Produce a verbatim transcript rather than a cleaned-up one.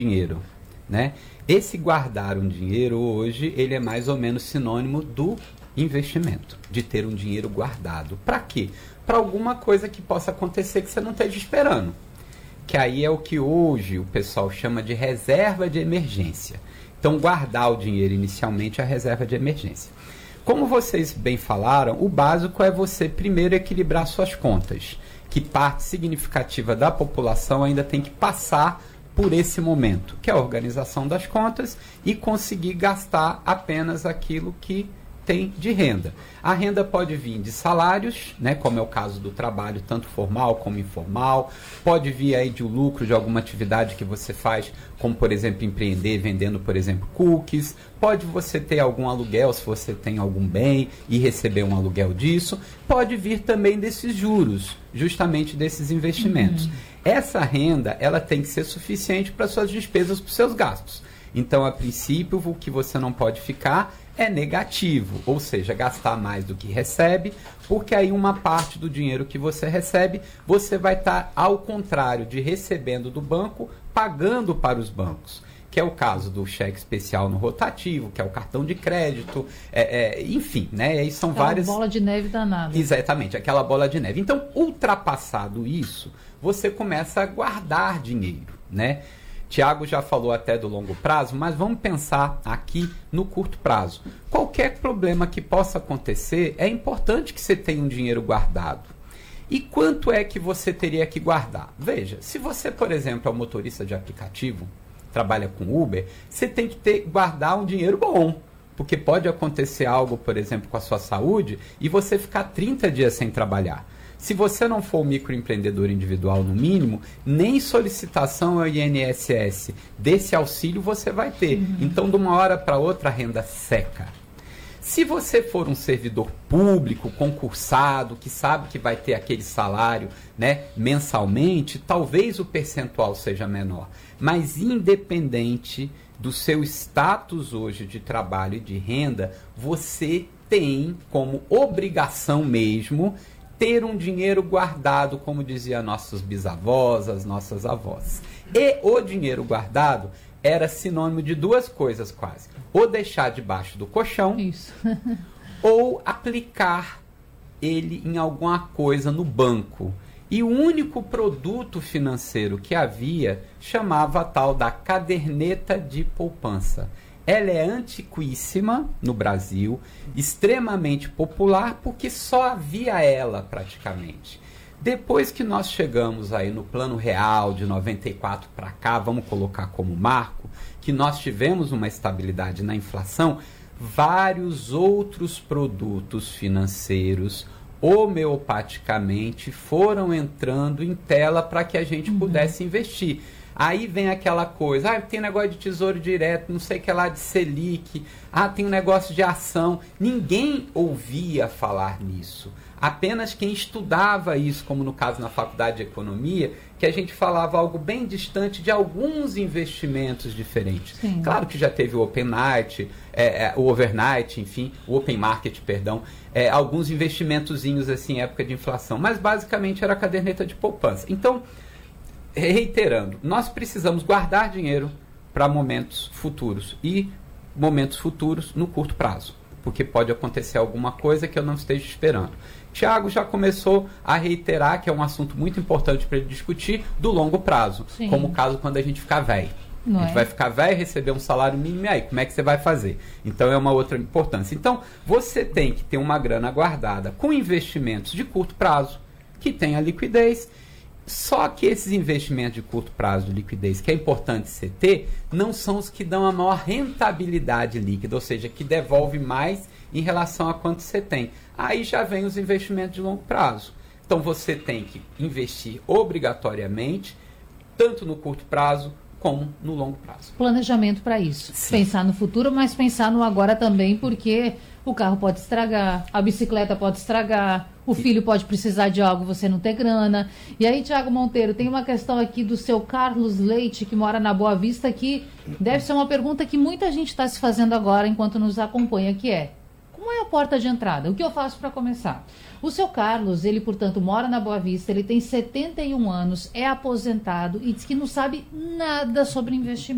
dinheiro, né? Esse guardar um dinheiro hoje, ele é mais ou menos sinônimo do investimento, de ter um dinheiro guardado. Para quê? Para alguma coisa que possa acontecer que você não esteja esperando. Que aí é o que hoje o pessoal chama de reserva de emergência. Então, guardar o dinheiro inicialmente é a reserva de emergência. Como vocês bem falaram, o básico é você primeiro equilibrar suas contas, que parte significativa da população ainda tem que passar por esse momento, que é a organização das contas e conseguir gastar apenas aquilo que tem de renda. A renda pode vir de salários, né, como é o caso do trabalho, tanto formal como informal, pode vir aí de um lucro de alguma atividade que você faz, como por exemplo empreender vendendo, por exemplo, cookies, pode você ter algum aluguel se você tem algum bem e receber um aluguel disso, pode vir também desses juros, justamente desses investimentos. Uhum. Essa renda, ela tem que ser suficiente para suas despesas, para os seus gastos. Então, a princípio, o que você não pode ficar é negativo, ou seja, gastar mais do que recebe, porque aí uma parte do dinheiro que você recebe, você vai estar, ao contrário de recebendo do banco, pagando para os bancos, que é o caso do cheque especial no rotativo, que é o cartão de crédito, é, é, enfim, né? Aí são aquela várias... bola de neve danada. Exatamente, aquela bola de neve. Então, ultrapassado isso, você começa a guardar dinheiro, né? Tiago já falou até do longo prazo, mas vamos pensar aqui no curto prazo. Qualquer problema que possa acontecer, é importante que você tenha um dinheiro guardado. E quanto é que você teria que guardar? Veja, se você, por exemplo, é um motorista de aplicativo, trabalha com Uber, você tem que ter, guardar um dinheiro bom. Porque pode acontecer algo, por exemplo, com a sua saúde e você ficar trinta dias sem trabalhar. Se você não for um microempreendedor individual no mínimo, nem solicitação ao I N S S desse auxílio você vai ter. Uhum. Então, de uma hora para outra, a renda seca. Se você for um servidor público, concursado, que sabe que vai ter aquele salário, né, mensalmente, talvez o percentual seja menor. Mas independente do seu status hoje de trabalho e de renda, você tem como obrigação mesmo ter um dinheiro guardado, como diziam nossos bisavós, as nossas avós. E o dinheiro guardado era sinônimo de duas coisas quase. Ou deixar debaixo do colchão, Isso. ou aplicar ele em alguma coisa no banco. E o único produto financeiro que havia chamava a tal da caderneta de poupança. Ela é antiquíssima no Brasil, extremamente popular, porque só havia ela praticamente. Depois que nós chegamos aí no Plano Real de noventa e quatro para cá, vamos colocar como marco, que nós tivemos uma estabilidade na inflação, vários outros produtos financeiros homeopaticamente foram entrando em tela para que a gente uhum. pudesse investir. Aí vem aquela coisa, ah, tem negócio de tesouro direto, não sei o que lá de Selic, ah, tem um negócio de ação. Ninguém ouvia falar nisso. Apenas quem estudava isso, como no caso na faculdade de economia, que a gente falava algo bem distante de alguns investimentos diferentes. Sim. Claro que já teve o Open Night, é, é, o Overnight, enfim, o Open Market, perdão, é, alguns investimentozinhos assim em época de inflação, mas basicamente era a caderneta de poupança. Então, reiterando, nós precisamos guardar dinheiro para momentos futuros e momentos futuros no curto prazo, porque pode acontecer alguma coisa que eu não esteja esperando. Tiago já começou a reiterar que é um assunto muito importante para ele discutir do longo prazo, Sim. como o caso quando a gente ficar velho. Não a gente é? vai ficar velho, receber um salário mínimo, e aí, como é que você vai fazer? Então, é uma outra importância. Então, você tem que ter uma grana guardada com investimentos de curto prazo, que tenha liquidez. Só que esses investimentos de curto prazo de liquidez, que é importante você ter, não são os que dão a maior rentabilidade líquida, ou seja, que devolve mais em relação a quanto você tem. Aí já vem os investimentos de longo prazo. Então você tem que investir obrigatoriamente, tanto no curto prazo como no longo prazo. Planejamento para isso. Sim. Pensar no futuro, mas pensar no agora também, porque o carro pode estragar, a bicicleta pode estragar, o filho pode precisar de algo, você não ter grana. E aí, Tiago Monteiro, tem uma questão aqui do seu Carlos Leite, que mora na Boa Vista, que deve ser uma pergunta que muita gente está se fazendo agora enquanto nos acompanha, que é: como é a porta de entrada? O que eu faço para começar? O seu Carlos, ele, portanto, mora na Boa Vista, ele tem setenta e um anos, é aposentado e diz que não sabe nada sobre investimento.